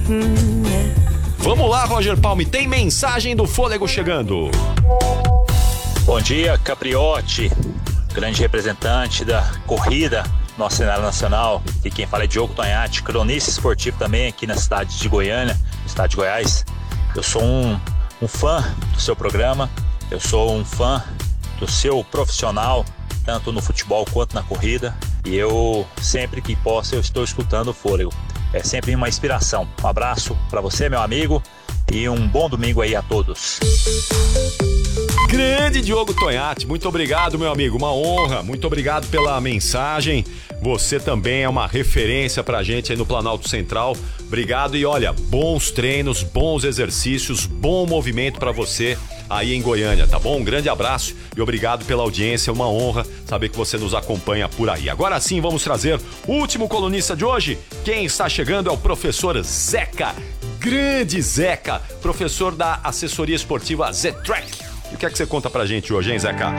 Vamos lá, Roger Palme, tem mensagem do Fôlego chegando. Bom dia, Capriotti, grande representante da corrida, nosso cenário nacional. E quem fala é Diogo Tonhatti, cronista esportivo também aqui na cidade de Goiânia, no estado de Goiás. Eu sou um fã do seu programa, eu sou um fã do seu profissional, tanto no futebol quanto na corrida. E eu, sempre que posso, eu estou escutando o Fôlego. É sempre uma inspiração. Um abraço para você, meu amigo, e um bom domingo aí a todos. Grande Diogo Tonhatti, muito obrigado, meu amigo, uma honra, muito obrigado pela mensagem. Você também é uma referência pra gente aí no Planalto Central. Obrigado e olha, bons treinos, bons exercícios, bom movimento pra você aí em Goiânia, tá bom? Um grande abraço e obrigado pela audiência, uma honra saber que você nos acompanha por aí. Agora sim, vamos trazer o último colunista de hoje. Quem está chegando é o professor Zeca, grande Zeca, professor da assessoria esportiva Z-Track. E o que é que você conta pra gente hoje, hein, Zeca?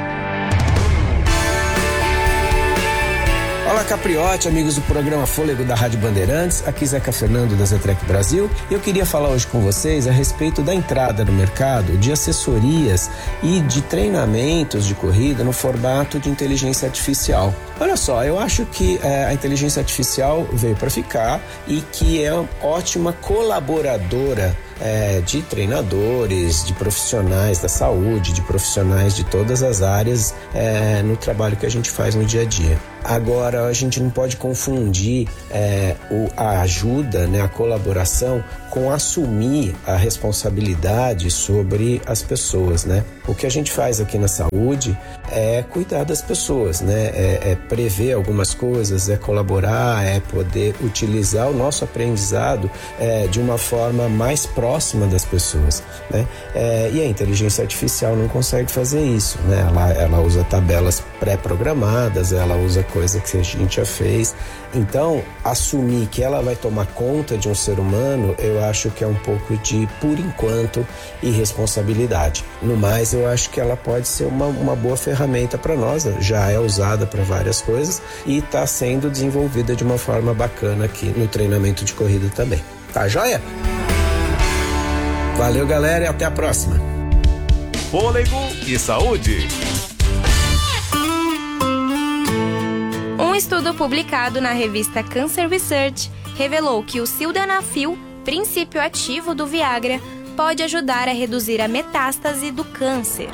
Olá, Capriotti, amigos do programa Fôlego da Rádio Bandeirantes. Aqui Zeca Fernando da Z-Track Brasil. Eu queria falar hoje com vocês a respeito da entrada no mercado de assessorias e de treinamentos de corrida no formato de inteligência artificial. Olha só, eu acho que a inteligência artificial veio para ficar e que é uma ótima colaboradora de treinadores, de profissionais da saúde, de profissionais de todas as áreas no trabalho que a gente faz no dia a dia. Agora, a gente não pode confundir a ajuda, né, a colaboração com assumir a responsabilidade sobre as pessoas, né? O que a gente faz aqui na saúde é cuidar das pessoas, né? É prever algumas coisas, é colaborar, é poder utilizar o nosso aprendizado de uma forma mais próxima das pessoas, né? E a inteligência artificial não consegue fazer isso, né? Ela usa tabelas pré-programadas, ela usa coisa que a gente já fez. Então, assumir que ela vai tomar conta de um ser humano, eu acho que é um pouco de, por enquanto, irresponsabilidade. No mais, eu acho que ela pode ser uma boa ferramenta para nós, já é usada para várias coisas e está sendo desenvolvida de uma forma bacana aqui no treinamento de corrida também. Tá joia? Valeu, galera, e até a próxima. Fôlego e saúde. Um estudo publicado na revista Cancer Research revelou que o sildenafil, princípio ativo do Viagra, pode ajudar a reduzir a metástase do câncer.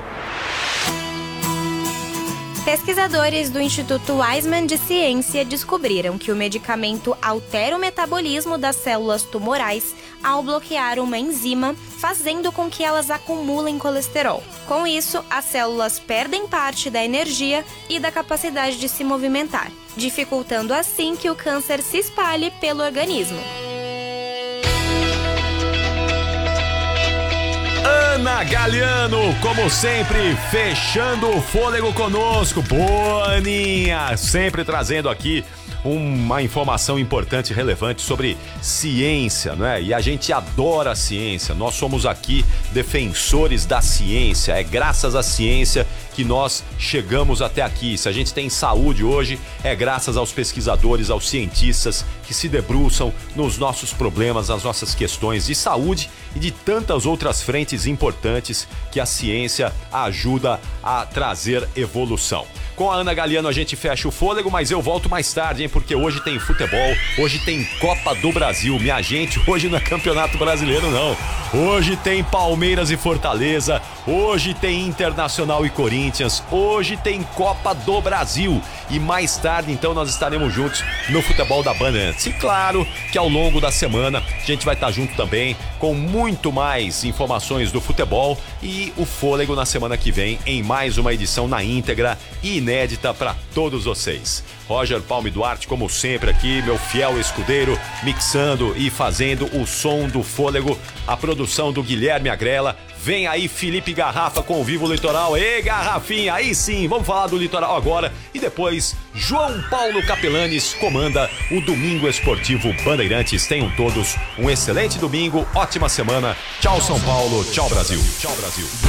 Pesquisadores do Instituto Weizmann de Ciência descobriram que o medicamento altera o metabolismo das células tumorais ao bloquear uma enzima, fazendo com que elas acumulem colesterol. Com isso, as células perdem parte da energia e da capacidade de se movimentar, dificultando assim que o câncer se espalhe pelo organismo. Ana Galiano, como sempre, fechando o Fôlego conosco. Boa, Aninha! Sempre trazendo aqui uma informação importante e relevante sobre ciência, não é? E a gente adora a ciência, nós somos aqui defensores da ciência, é graças à ciência que nós chegamos até aqui. Se a gente tem saúde hoje, é graças aos pesquisadores, aos cientistas que se debruçam nos nossos problemas, nas nossas questões de saúde e de tantas outras frentes importantes que a ciência ajuda a trazer evolução. Com a Ana Galiano a gente fecha o Fôlego, mas eu volto mais tarde, hein? Porque hoje tem futebol, hoje tem Copa do Brasil. Minha gente, hoje não é Campeonato Brasileiro, não. Hoje tem Palmeiras e Fortaleza, hoje tem Internacional e Corinthians, hoje tem Copa do Brasil. E mais tarde, então, nós estaremos juntos no Futebol da Bandeirantes. E claro que ao longo da semana a gente vai estar junto também com muito mais informações do futebol e o Fôlego na semana que vem em mais uma edição na íntegra e inédita para todos vocês. Roger Palme Duarte, como sempre aqui, meu fiel escudeiro, mixando e fazendo o som do Fôlego, a produção do Guilherme Agrela. Vem aí Felipe Garrafa com o Vivo Litoral. Ei, Garrafinha, aí sim, vamos falar do litoral agora. E depois, João Paulo Capelanes comanda o Domingo Esportivo Bandeirantes. Tenham todos um excelente domingo, ótima semana. Tchau, São Paulo. Tchau, Brasil. Tchau, Brasil.